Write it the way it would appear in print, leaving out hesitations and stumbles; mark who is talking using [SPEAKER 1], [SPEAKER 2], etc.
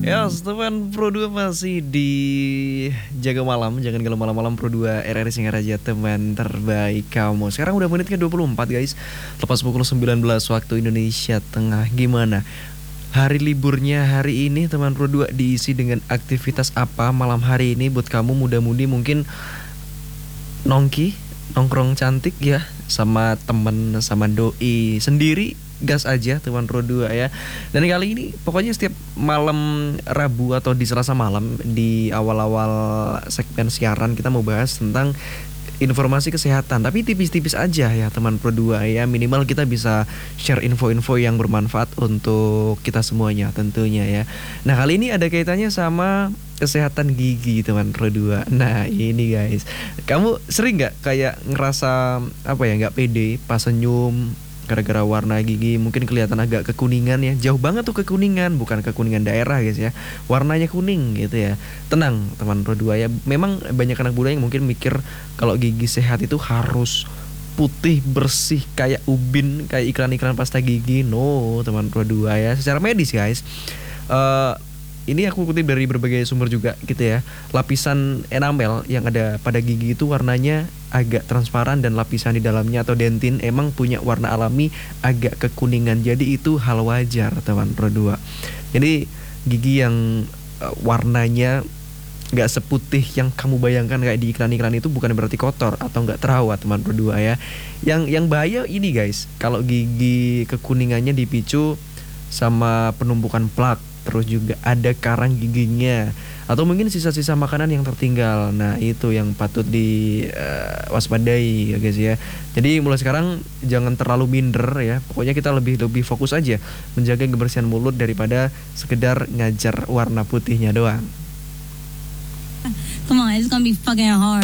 [SPEAKER 1] Ya, teman Pro 2 masih di Jaga Malam. Jangan kalau malam-malam Pro 2 RRI Singaraja, teman terbaik kamu. Sekarang udah menit ke 24 guys. Lepas pukul 19 waktu Indonesia Tengah. Gimana? Hari liburnya hari ini teman Pro 2 diisi dengan aktivitas apa malam hari ini buat kamu muda-mudi, mungkin nongki, nongkrong cantik ya, sama temen, sama doi, sendiri gas aja teman Pro 2 ya. Dan kali ini pokoknya setiap malam Rabu atau di Selasa malam di awal-awal segmen siaran kita mau bahas tentang informasi kesehatan, tapi tipis-tipis aja ya teman Pro 2 ya. Minimal kita bisa share info-info yang bermanfaat untuk kita semuanya tentunya ya. Nah, kali ini ada kaitannya sama kesehatan gigi teman Pro 2. Nah, ini guys, kamu sering nggak kayak ngerasa apa ya, nggak pede pas senyum gara-gara warna gigi mungkin kelihatan agak kekuningan ya. Jauh banget tuh kekuningan, bukan kekuningan daerah guys ya. Warnanya kuning gitu ya. Tenang teman Pro 2 ya. Memang banyak anak muda yang mungkin mikir kalau gigi sehat itu harus putih bersih kayak ubin, kayak iklan-iklan pasta gigi. No, teman Pro 2 ya. Secara medis guys, eh ini aku kutip dari berbagai sumber juga gitu ya. Lapisan enamel yang ada pada gigi itu warnanya agak transparan, dan lapisan di dalamnya atau dentin emang punya warna alami agak kekuningan. Jadi itu hal wajar teman Pro 2. Jadi gigi yang warnanya nggak seputih yang kamu bayangkan kayak di iklan-iklan itu bukan berarti kotor atau nggak terawat teman Pro 2 ya. Yang bahaya ini guys, kalau gigi kekuningannya dipicu sama penumpukan plak, terus juga ada karang giginya, atau mungkin sisa-sisa makanan yang tertinggal. Nah, itu yang patut diwaspadai ya guys ya. Jadi mulai sekarang jangan terlalu minder ya. Pokoknya kita lebih fokus aja menjaga kebersihan mulut daripada sekedar ngajar warna putihnya doang.
[SPEAKER 2] Come on, it's gonna be fucking hard.